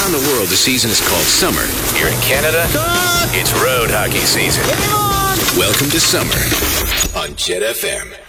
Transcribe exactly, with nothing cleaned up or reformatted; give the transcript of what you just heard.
Around the world, the season is called summer. Here in Canada, it's road hockey season. Welcome to summer on Jet F M.